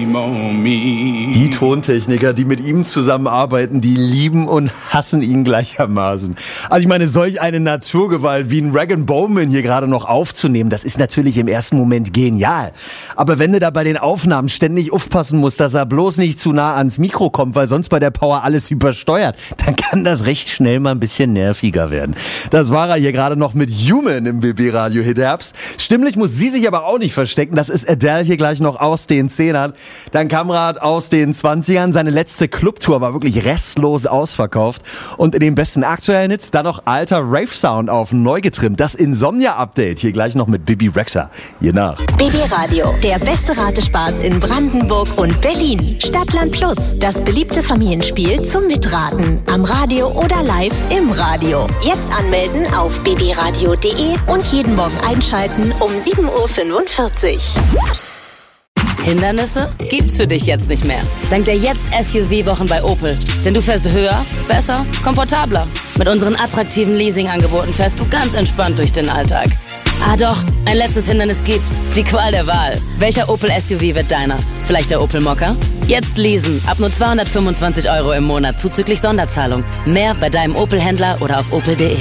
Die Tontechniker, die mit ihm zusammenarbeiten, die lieben und hassen ihn gleichermaßen. Also ich meine, solch eine Naturgewalt wie ein Rag & Bowman hier gerade noch aufzunehmen, das ist natürlich im ersten Moment genial. Aber wenn du da bei den Aufnahmen ständig aufpassen musst, dass er bloß nicht zu nah ans Mikro kommt, weil sonst bei der Power alles übersteuert, dann kann das recht schnell mal ein bisschen nerviger werden. Das war er hier gerade noch mit Human im BB-Radio Hit Herbst. Stimmlich muss sie sich aber auch nicht verstecken. Das ist Adele hier gleich noch aus den 10ern. Dann Kamrat aus den 20ern. Seine letzte Clubtour war wirklich restlos ausverkauft. Und in den besten aktuellen Hits dann noch alter Rave-Sound auf neu getrimmt. Das Insomnia-Update hier gleich noch mit Bibi Rexha. Hier nach. BB-Radio, der beste Ratespaß in Brandenburg und Berlin. Stadtland Plus, das beliebte Familienspiel zum Mitraten. Am Radio oder live im Radio. Jetzt anmelden auf bbradio.de und jeden Morgen einschalten um 7.45 Uhr. Hindernisse gibt's für dich jetzt nicht mehr. Dank der Jetzt-SUV-Wochen bei Opel. Denn du fährst höher, besser, komfortabler. Mit unseren attraktiven Leasing-Angeboten fährst du ganz entspannt durch den Alltag. Ah doch, ein letztes Hindernis gibt's. Die Qual der Wahl. Welcher Opel-SUV wird deiner? Vielleicht der Opel Mokka? Jetzt leasen. Ab nur 225 € im Monat zuzüglich Sonderzahlung. Mehr bei deinem Opel-Händler oder auf opel.de.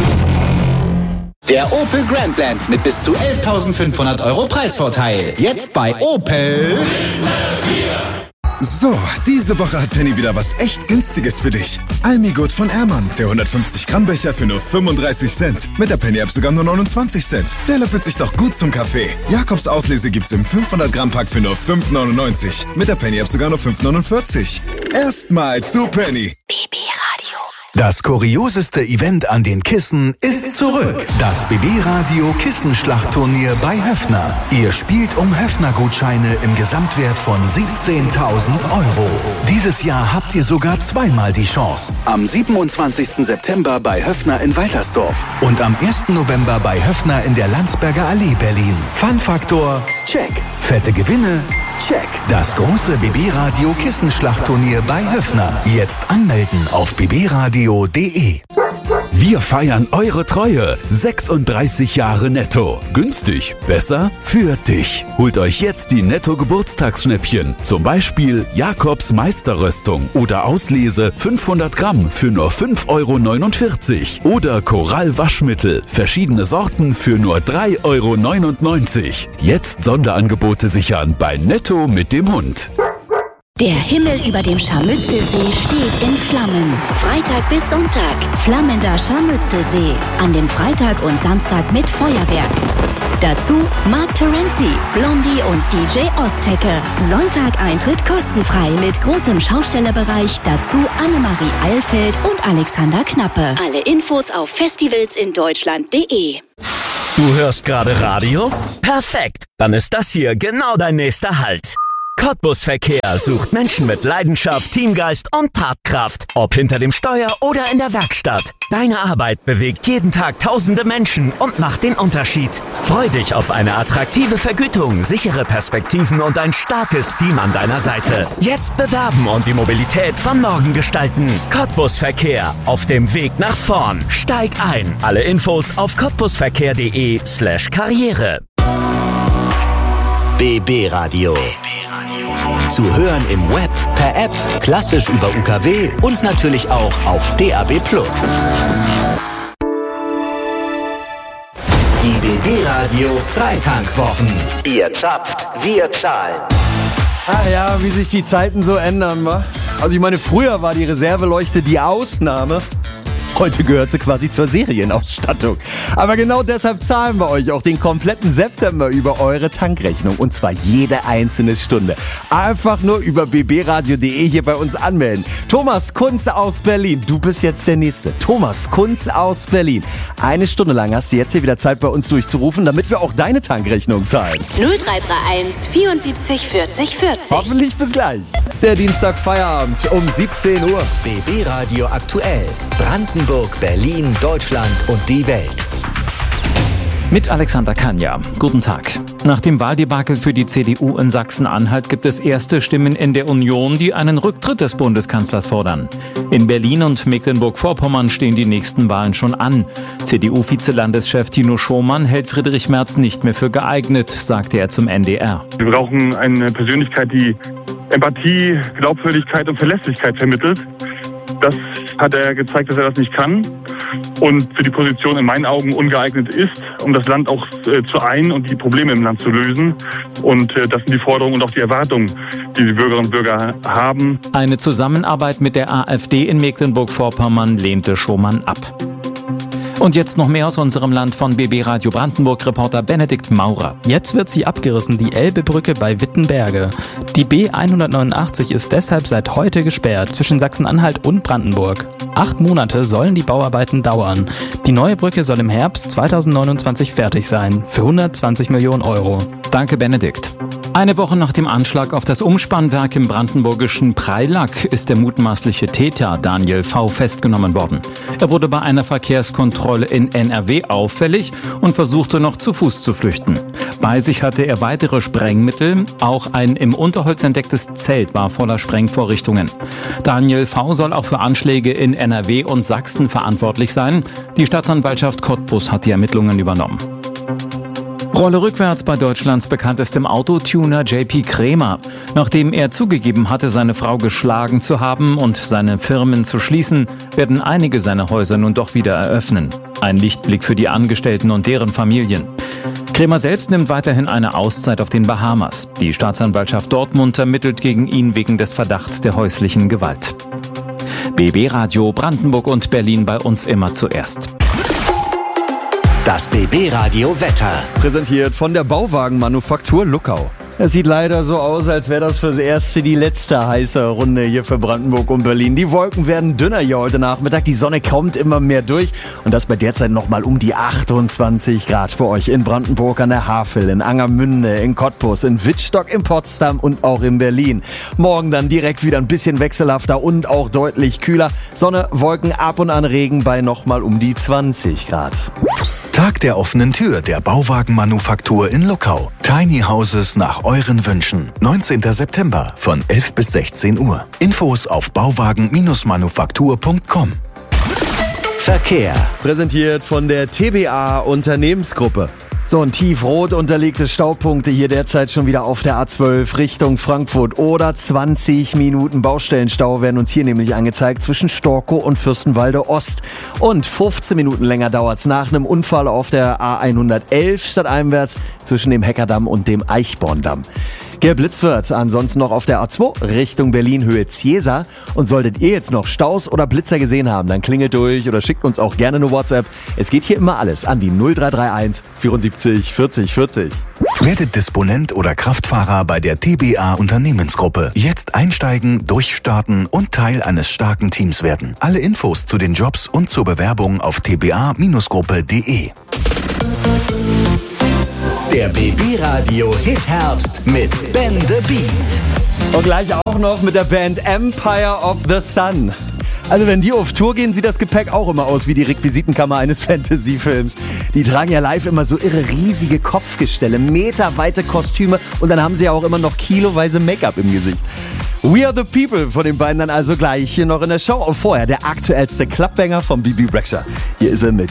Der Opel Grandland mit bis zu 11.500 € Preisvorteil. Jetzt bei Opel. So, diese Woche hat Penny wieder was echt Günstiges für dich. Almigut von Ehrmann, der 150 Gramm Becher für nur 35 Cent. Mit der Penny-App sogar nur 29 Cent. Der löffelt sich doch gut zum Kaffee. Jakobs Auslese gibt's im 500 Gramm Pack für nur 5,99. Mit der Penny-App sogar nur 5,49. Erstmal zu Penny. BB Radio. Das kurioseste Event an den Kissen ist zurück. Das BB-Radio Kissenschlachtturnier bei Höffner. Ihr spielt um Höffner-Gutscheine im Gesamtwert von 17.000 €. Dieses Jahr habt ihr sogar zweimal die Chance. Am 27. September bei Höffner in Waltersdorf und am 1. November bei Höffner in der Landsberger Allee Berlin. Fun-Faktor, check. Fette Gewinne, check. Das große BB-Radio Kissenschlachtturnier bei Höffner. Jetzt anmelden auf bbradio.de. Wir feiern eure Treue. 36 Jahre Netto. Günstig, besser für dich. Holt euch jetzt die Netto-Geburtstagsschnäppchen. Zum Beispiel Jakobs Meisterröstung oder Auslese 500 Gramm für nur 5,49 € oder Korall Waschmittel. Verschiedene Sorten für nur 3,99 €. Jetzt Sonderangebote sichern bei Netto mit dem Hund. Der Himmel über dem Scharmützelsee steht in Flammen. Freitag bis Sonntag, flammender Scharmützelsee. An dem Freitag und Samstag mit Feuerwerk. Dazu Mark Terenzi, Blondie und DJ Ostecke. Sonntag Eintritt kostenfrei mit großem Schaustellerbereich. Dazu Annemarie Eilfeld und Alexander Knappe. Alle Infos auf festivalsindeutschland.de. Du hörst gerade Radio? Perfekt! Dann ist das hier genau dein nächster Halt. Cottbus Verkehr sucht Menschen mit Leidenschaft, Teamgeist und Tatkraft. Ob hinter dem Steuer oder in der Werkstatt. Deine Arbeit bewegt jeden Tag tausende Menschen und macht den Unterschied. Freu dich auf eine attraktive Vergütung, sichere Perspektiven und ein starkes Team an deiner Seite. Jetzt bewerben und die Mobilität von morgen gestalten. Cottbus Verkehr. Auf dem Weg nach vorn. Steig ein. Alle Infos auf cottbusverkehr.de/Karriere. BB Radio. Zu hören im Web, per App, klassisch über UKW und natürlich auch auf DAB+. Die BB Radio Freitankwochen. Ihr zappt, wir zahlen. Ah ja, wie sich die Zeiten so ändern, wa? Also ich meine, früher war die Reserveleuchte die Ausnahme. Heute gehört sie quasi zur Serienausstattung. Aber genau deshalb zahlen wir euch auch den kompletten September über eure Tankrechnung. Und zwar jede einzelne Stunde. Einfach nur über bbradio.de hier bei uns anmelden. Thomas Kunze aus Berlin, du bist jetzt der Nächste. Thomas Kunze aus Berlin. Eine Stunde lang hast du jetzt hier wieder Zeit bei uns durchzurufen, damit wir auch deine Tankrechnung zahlen. 0331 74 40 40. Hoffentlich bis gleich. Der Dienstag Feierabend um 17 Uhr. BB Radio aktuell. Brandenburg, Berlin, Deutschland und die Welt. Mit Alexander Kania. Guten Tag. Nach dem Wahldebakel für die CDU in Sachsen-Anhalt gibt es erste Stimmen in der Union, die einen Rücktritt des Bundeskanzlers fordern. In Berlin und Mecklenburg-Vorpommern stehen die nächsten Wahlen schon an. CDU-Vizelandeschef Tino Schomann hält Friedrich Merz nicht mehr für geeignet, sagte er zum NDR. Wir brauchen eine Persönlichkeit, die Empathie, Glaubwürdigkeit und Verlässlichkeit vermittelt. Das hat er gezeigt, dass er das nicht kann und für die Position in meinen Augen ungeeignet ist, um das Land auch zu ein und die Probleme im Land zu lösen. Und das sind die Forderungen und auch die Erwartungen, die die Bürgerinnen und Bürger haben. Eine Zusammenarbeit mit der AfD in Mecklenburg-Vorpommern lehnte Schomann ab. Und jetzt noch mehr aus unserem Land von BB Radio Brandenburg-Reporter Benedikt Maurer. Jetzt wird sie abgerissen, die Elbebrücke bei Wittenberge. Die B189 ist deshalb seit heute gesperrt zwischen Sachsen-Anhalt und Brandenburg. 8 Monate sollen die Bauarbeiten dauern. Die neue Brücke soll im Herbst 2029 fertig sein, für 120 Millionen Euro. Danke, Benedikt. Eine Woche nach dem Anschlag auf das Umspannwerk im brandenburgischen Preilack ist der mutmaßliche Täter Daniel V. festgenommen worden. Er wurde bei einer Verkehrskontrolle in NRW auffällig und versuchte noch zu Fuß zu flüchten. Bei sich hatte er weitere Sprengmittel, auch ein im Unterholz entdecktes Zelt war voller Sprengvorrichtungen. Daniel V. soll auch für Anschläge in NRW und Sachsen verantwortlich sein. Die Staatsanwaltschaft Cottbus hat die Ermittlungen übernommen. Rolle rückwärts bei Deutschlands bekanntestem Autotuner JP Krämer. Nachdem er zugegeben hatte, seine Frau geschlagen zu haben und seine Firmen zu schließen, werden einige seiner Häuser nun doch wieder eröffnen. Ein Lichtblick für die Angestellten und deren Familien. Krämer selbst nimmt weiterhin eine Auszeit auf den Bahamas. Die Staatsanwaltschaft Dortmund ermittelt gegen ihn wegen des Verdachts der häuslichen Gewalt. BB Radio Brandenburg und Berlin bei uns immer zuerst. Das BB-Radio Wetter. Präsentiert von der Bauwagenmanufaktur Luckau. Es sieht leider so aus, als wäre das fürs Erste die letzte heiße Runde hier für Brandenburg und Berlin. Die Wolken werden dünner hier heute Nachmittag, die Sonne kommt immer mehr durch und das bei derzeit nochmal um die 28 Grad für euch in Brandenburg an der Havel, in Angermünde, in Cottbus, in Wittstock, in Potsdam und auch in Berlin. Morgen dann direkt wieder ein bisschen wechselhafter und auch deutlich kühler. Sonne, Wolken, ab und an Regen bei nochmal um die 20 Grad. Tag der offenen Tür der Bauwagenmanufaktur in Luckau. Tiny Houses nach euren Wünschen. 19. September von 11 bis 16 Uhr. Infos auf bauwagen-manufaktur.com. Verkehr. Präsentiert von der TBA Unternehmensgruppe. So, ein tiefrot unterlegte Staupunkte hier derzeit schon wieder auf der A12 Richtung Frankfurt. Oder 20 Minuten Baustellenstau werden uns hier nämlich angezeigt zwischen Storkow und Fürstenwalde Ost. Und 15 Minuten länger dauert's nach einem Unfall auf der A111 stadteinwärts zwischen dem Heckerdamm und dem Eichborndamm. Geblitzt wird ansonsten noch auf der A2 Richtung Berlin Höhe Ziesa. Und solltet ihr jetzt noch Staus oder Blitzer gesehen haben, dann klingelt durch oder schickt uns auch gerne eine WhatsApp. Es geht hier immer alles an die 0331 74 40 40. Werdet Disponent oder Kraftfahrer bei der TBA Unternehmensgruppe. Jetzt einsteigen, durchstarten und Teil eines starken Teams werden. Alle Infos zu den Jobs und zur Bewerbung auf tba-gruppe.de. Der BB-Radio Hit Herbst mit Ben the Beat. Und gleich auch noch mit der Band Empire of the Sun. Also wenn die auf Tour gehen, sieht das Gepäck auch immer aus wie die Requisitenkammer eines Fantasy-Films. Die tragen ja live immer so irre riesige Kopfgestelle, meterweite Kostüme und dann haben sie ja auch immer noch kiloweise Make-up im Gesicht. We Are The People von den beiden dann also gleich hier noch in der Show. Und vorher der aktuellste Clubbanger von BB Rexha. Hier ist er mit